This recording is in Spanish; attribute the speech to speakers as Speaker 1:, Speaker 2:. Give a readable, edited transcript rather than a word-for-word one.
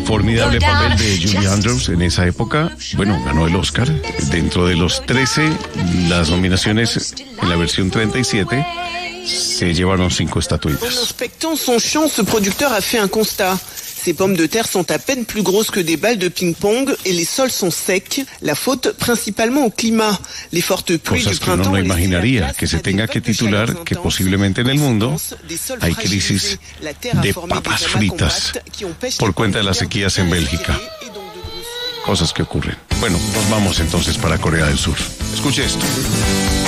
Speaker 1: Formidable papel de Julie Andrews en esa época. Bueno, ganó el Oscar. Dentro de los 13, las nominaciones en la versión 37, se llevaron 5 estatuillas.
Speaker 2: En inspectant son champ, ce producteur a fait un constat. Ces pommes de terre sont à peine plus grosses que des balles de ping-pong et les sols sont secs. La faute principalement au climat. Les fortes pluies
Speaker 1: Cosas
Speaker 2: du
Speaker 1: que uno
Speaker 2: printemps.
Speaker 1: no imaginaría que se tenga que titular que posiblemente en el mundo hay crisis de papas fritas por cuenta de las sequías en Bélgica. Cosas que ocurren. Bueno, nos vamos entonces para Corea del Sur. Escuche esto.